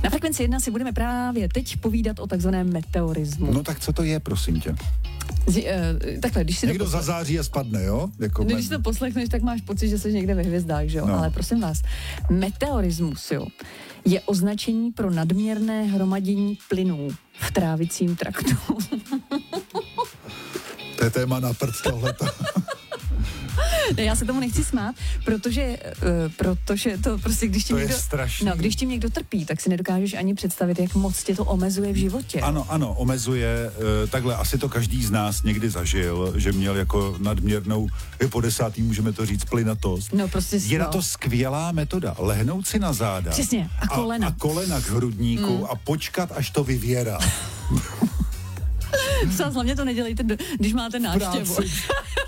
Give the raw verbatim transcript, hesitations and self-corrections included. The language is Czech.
Na Frekvenci jedna si budeme právě teď povídat o takzvaném meteorismu. No tak co to je, prosím tě? Z, uh, takhle, když si Někdo to posle... zazáří a spadne, jo? Jako Když si to poslechneš, tak máš pocit, že jsi někde ve hvězdách, že jo? No. Ale prosím vás, meteorismus, jo, je označení pro nadměrné hromadění plynů v trávicím traktu. To je téma na prd tohleto. Ne, já se tomu nechci smát, protože, uh, protože to prostě, když tím To je někdo, strašný. no, když tím někdo trpí, tak si nedokážeš ani představit, jak moc tě to omezuje v životě. Ano, ano, omezuje, uh, takhle, asi to každý z nás někdy zažil, že měl jako nadměrnou, je po desátý, můžeme to říct, plynatost. No, prostě je no. na to skvělá metoda, lehnout si na záda. Přesně, a kolena. A, a kolena k hrudníku mm. a počkat, až to vyvěrá. Hlavně to nedělejte, když máte návštěvu.